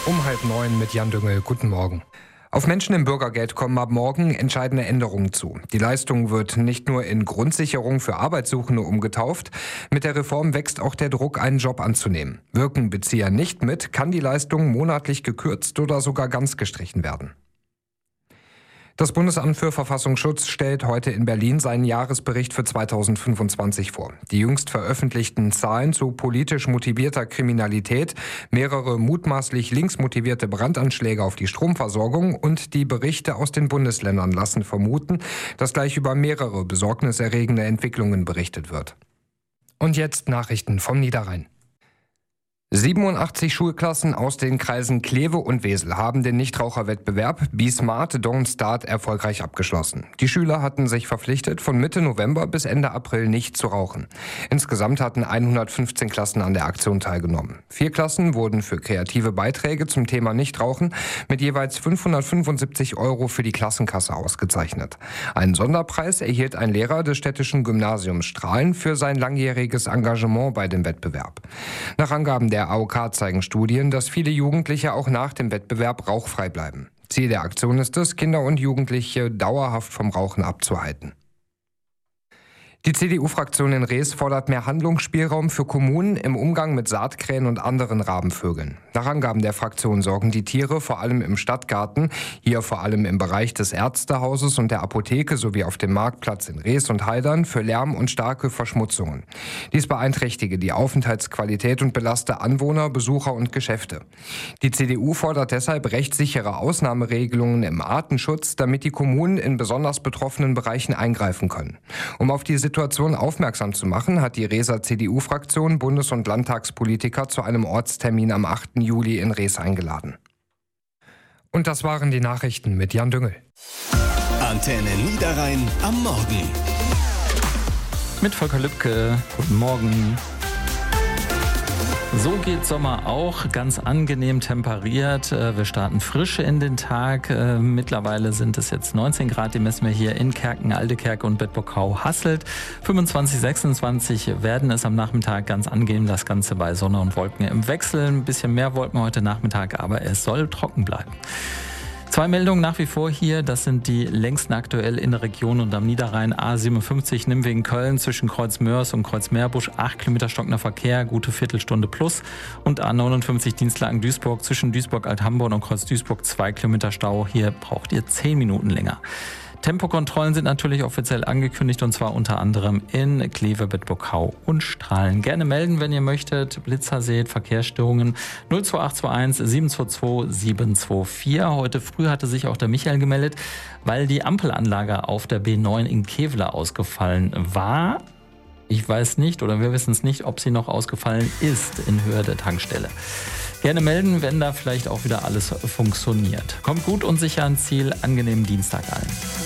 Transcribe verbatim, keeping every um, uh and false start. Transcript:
Um halb neun mit Jan Düngel. Guten Morgen. Auf Menschen im Bürgergeld kommen ab morgen entscheidende Änderungen zu. Die Leistung wird nicht nur in Grundsicherung für Arbeitssuchende umgetauft. Mit der Reform wächst auch der Druck, einen Job anzunehmen. Wirken Bezieher nicht mit, kann die Leistung monatlich gekürzt oder sogar ganz gestrichen werden. Das Bundesamt für Verfassungsschutz stellt heute in Berlin seinen Jahresbericht für zweitausendfünfundzwanzig vor. Die jüngst veröffentlichten Zahlen zu politisch motivierter Kriminalität, mehrere mutmaßlich linksmotivierte Brandanschläge auf die Stromversorgung und die Berichte aus den Bundesländern lassen vermuten, dass gleich über mehrere besorgniserregende Entwicklungen berichtet wird. Und jetzt Nachrichten vom Niederrhein. siebenundachtzig Schulklassen aus den Kreisen Kleve und Wesel haben den Nichtraucherwettbewerb Be Smart, Don't Start erfolgreich abgeschlossen. Die Schüler hatten sich verpflichtet, von Mitte November bis Ende April nicht zu rauchen. Insgesamt hatten hundertfünfzehn Klassen an der Aktion teilgenommen. Vier Klassen wurden für kreative Beiträge zum Thema Nichtrauchen mit jeweils fünfhundertfünfundsiebzig Euro für die Klassenkasse ausgezeichnet. Einen Sonderpreis erhielt ein Lehrer des städtischen Gymnasiums Strahlen für sein langjähriges Engagement bei dem Wettbewerb. Nach Angaben der A O K zeigen Studien, dass viele Jugendliche auch nach dem Wettbewerb rauchfrei bleiben. Ziel der Aktion ist es, Kinder und Jugendliche dauerhaft vom Rauchen abzuhalten. Die C D U-Fraktion in Rees fordert mehr Handlungsspielraum für Kommunen im Umgang mit Saatkrähen und anderen Rabenvögeln. Nach Angaben der Fraktion sorgen die Tiere vor allem im Stadtgarten, hier vor allem im Bereich des Ärztehauses und der Apotheke sowie auf dem Marktplatz in Rees und Haldern für Lärm und starke Verschmutzungen. Dies beeinträchtige die Aufenthaltsqualität und belaste Anwohner, Besucher und Geschäfte. Die C D U fordert deshalb rechtssichere Ausnahmeregelungen im Artenschutz, damit die Kommunen in besonders betroffenen Bereichen eingreifen können. Um auf die Situation aufmerksam zu machen, hat die Reeser C D U-Fraktion Bundes- und Landtagspolitiker zu einem Ortstermin am achten Juli in Rees eingeladen. Und das waren die Nachrichten mit Jan Düngel. Antenne Niederrhein am Morgen. Mit Volker Lübke. Guten Morgen. So geht Sommer auch, ganz angenehm temperiert. Wir starten frisch in den Tag. Mittlerweile sind es jetzt neunzehn Grad, die messen wir hier in Kerken, Aldekerke und Bedburg-Hasselt. fünfundzwanzig, sechsundzwanzig werden es am Nachmittag, ganz angenehm, das Ganze bei Sonne und Wolken im Wechsel. Ein bisschen mehr Wolken heute Nachmittag, aber es soll trocken bleiben. Zwei Meldungen nach wie vor hier, das sind die längsten aktuell in der Region und am Niederrhein. A siebenundfünfzig Nimwegen-Köln zwischen Kreuzmörs und Kreuzmeerbusch, acht Kilometer stockender Verkehr, gute Viertelstunde plus. Und A neunundfünfzig Dienstlaken-Duisburg zwischen Duisburg-Althamborn und Kreuz-Duisburg, zwei Kilometer Stau, hier braucht ihr zehn Minuten länger. Tempokontrollen sind natürlich offiziell angekündigt und zwar unter anderem in Kleve, Bedburg-Hau und Strahlen. Gerne melden, wenn ihr möchtet, Blitzer seht, Verkehrsstörungen null zwei acht zwei eins sieben zwei zwei sieben zwei vier. Heute früh hatte sich auch der Michael gemeldet, weil die Ampelanlage auf der B neun in Kevela ausgefallen war. Ich weiß nicht oder wir wissen es nicht, ob sie noch ausgefallen ist in Höhe der Tankstelle. Gerne melden, wenn da vielleicht auch wieder alles funktioniert. Kommt gut und sicher ans Ziel. Angenehmen Dienstag allen.